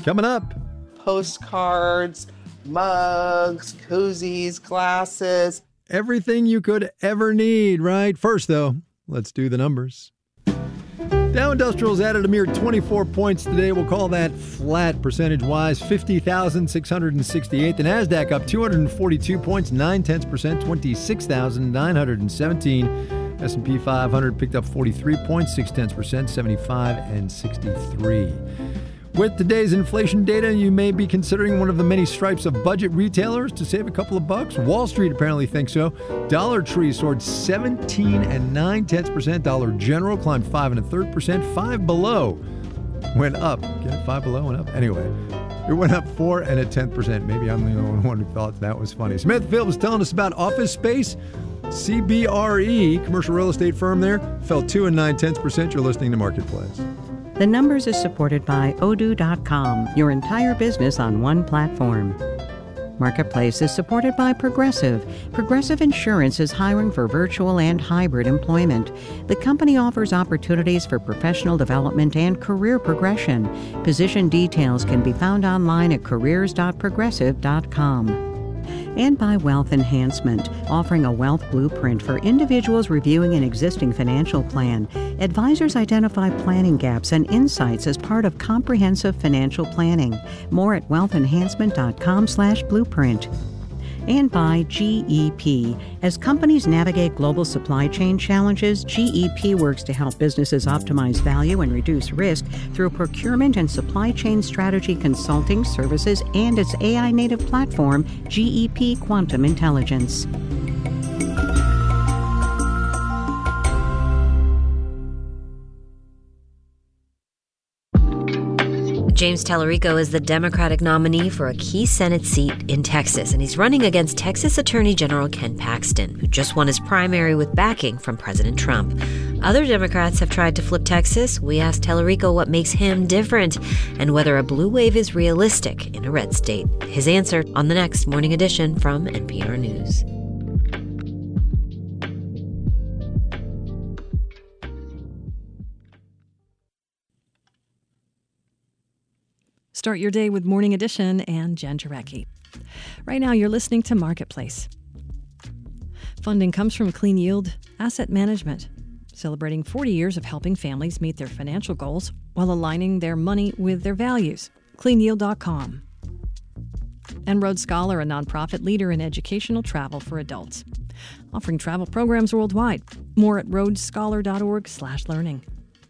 Coming up. Postcards, mugs, koozies, glasses. Everything you could ever need, right? First, though, let's do the numbers. Dow Industrials added a mere 24 points today. We'll call that flat percentage-wise, 50,668. The NASDAQ up 242 points, 0.9%, 26,917. S&P 500 picked up 43 points, 0.6%, 75 and 63. With today's inflation data, you may be considering one of the many stripes of budget retailers to save a couple of bucks. Wall Street apparently thinks so. Dollar Tree soared 17 and 9/10%. Dollar General climbed 5 1/3%. Five Below went up. Get it? Five Below went up. Anyway, it went up 4 1/10%. Maybe I'm the only one who thought that was funny. Smithfield was telling us about office space. CBRE, commercial real estate firm there, fell 2 9/10%. You're listening to Marketplace. The Numbers is supported by Odoo.com, your entire business on one platform. Marketplace is supported by Progressive. Progressive Insurance is hiring for virtual and hybrid employment. The company offers opportunities for professional development and career progression. Position details can be found online at careers.progressive.com. And by Wealth Enhancement, offering a wealth blueprint for individuals reviewing an existing financial plan. Advisors identify planning gaps and insights as part of comprehensive financial planning. More at wealthenhancement.com/blueprint. And by GEP. As companies navigate global supply chain challenges, GEP works to help businesses optimize value and reduce risk through procurement and supply chain strategy consulting services and its AI-native platform, GEP Quantum Intelligence. James Tallarico is the Democratic nominee for a key Senate seat in Texas, and he's running against Texas Attorney General Ken Paxton, who just won his primary with backing from President Trump. Other Democrats have tried to flip Texas. We asked Tallarico what makes him different and whether a blue wave is realistic in a red state. His answer on the next Morning Edition from NPR News. Start your day with Morning Edition and Jen Jarecki. Right now, you're listening to Marketplace. Funding comes from Clean Yield Asset Management, celebrating 40 years of helping families meet their financial goals while aligning their money with their values. CleanYield.com. And Rhodes Scholar, a nonprofit leader in educational travel for adults, offering travel programs worldwide. More at rhodesscholar.org/learning.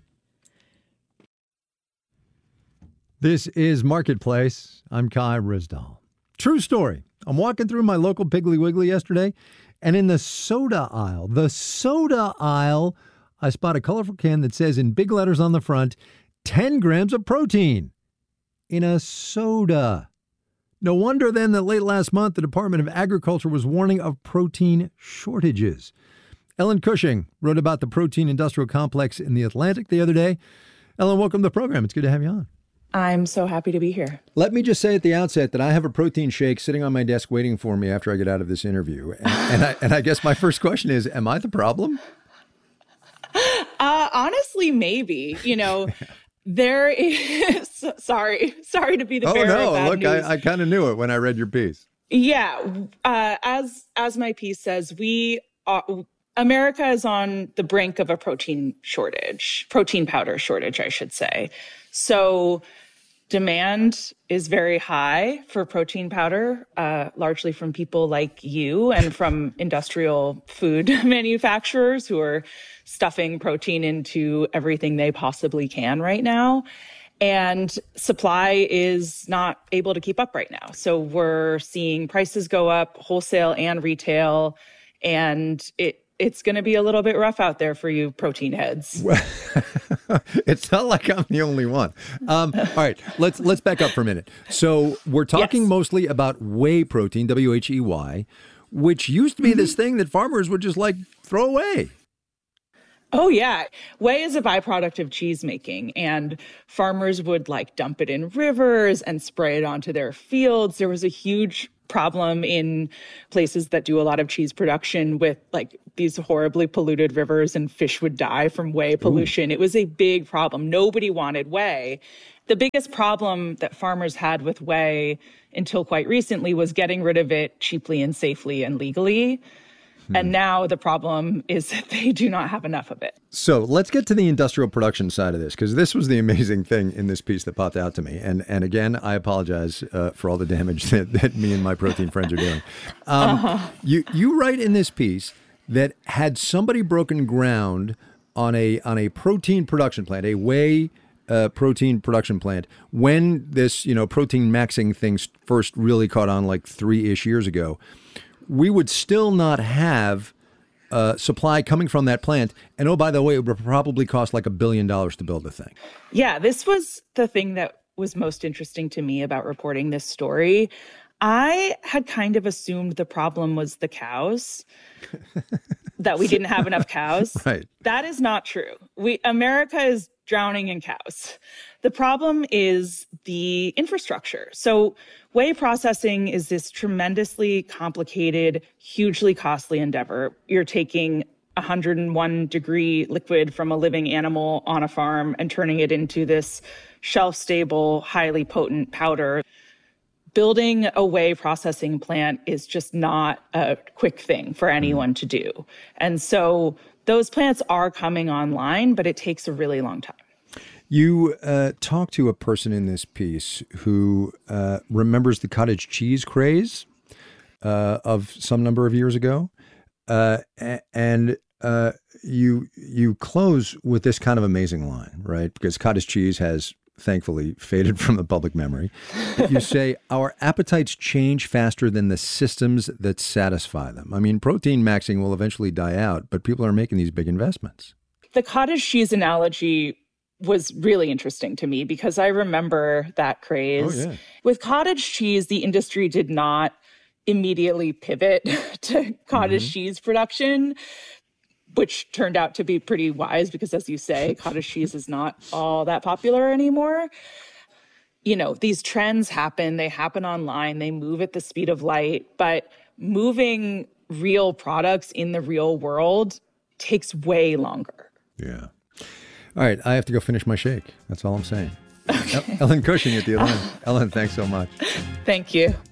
This is Marketplace. I'm Kai Ryssdal. True story. I'm walking through my local Piggly Wiggly yesterday, and in the soda aisle, I spot a colorful can that says in big letters on the front, 10 grams of protein in a soda. No wonder then that late last month, the Department of Agriculture was warning of protein shortages. Ellen Cushing wrote about the protein industrial complex in The Atlantic the other day. Ellen, welcome to the program. It's good to have you on. I'm so happy to be here. Let me just say at the outset that I have a protein shake sitting on my desk waiting for me after I get out of this interview. And I guess my first question is, am I the problem? Honestly, maybe. You know, there is... Sorry to be the bearer of bad news. I kind of knew it when I read your piece. Yeah. As my piece says, America is on the brink of a protein powder shortage, I should say. So demand is very high for protein powder, largely from people like you and from industrial food manufacturers who are stuffing protein into everything they possibly can right now. And supply is not able to keep up right now. So we're seeing prices go up, wholesale and retail, and it's going to be a little bit rough out there for you protein heads. Well, it's not like I'm the only one. All right, let's back up for a minute. So we're talking mostly about whey protein, WHEY, which used to be this thing that farmers would just throw away. Oh, yeah. Whey is a byproduct of cheese making, and farmers would dump it in rivers and spray it onto their fields. There was a huge problem in places that do a lot of cheese production with like these horribly polluted rivers, and fish would die from whey pollution. It was a big problem. Nobody wanted whey. The biggest problem that farmers had with whey until quite recently was getting rid of it cheaply and safely and legally. And now the problem is that they do not have enough of it. So let's get to the industrial production side of this, because this was the amazing thing in this piece that popped out to me. And again, I apologize for all the damage that me and my protein friends are doing. You write in this piece that had somebody broken ground on a protein production plant, a whey protein production plant, when this protein maxing thing first really caught on like 3-ish years ago, we would still not have supply coming from that plant. And oh, by the way, it would probably cost like $1 billion to build the thing. Yeah, this was the thing that was most interesting to me about reporting this story. I had kind of assumed the problem was the cows, that we didn't have enough cows. Right. That is not true. America is drowning in cows. The problem is the infrastructure. So whey processing is this tremendously complicated, hugely costly endeavor. You're taking 101-degree liquid from a living animal on a farm and turning it into this shelf-stable, highly potent powder. Building a whey processing plant is just not a quick thing for anyone to do. And so those plants are coming online, but it takes a really long time. You talk to a person in this piece who remembers the cottage cheese craze of some number of years ago. And you close with this kind of amazing line, right? Because cottage cheese has thankfully faded from the public memory. You say, our appetites change faster than the systems that satisfy them. I mean, protein maxing will eventually die out, but people are making these big investments. The cottage cheese analogy was really interesting to me because I remember that craze. Oh, yeah. With cottage cheese, the industry did not immediately pivot to cottage cheese production, which turned out to be pretty wise because, as you say, cottage cheese is not all that popular anymore. These trends happen. They happen online. They move at the speed of light. But moving real products in the real world takes way longer. Yeah. All right. I have to go finish my shake. That's all I'm saying. Okay. Ellen Cushing at The Atlantic. Ellen, thanks so much. Thank you.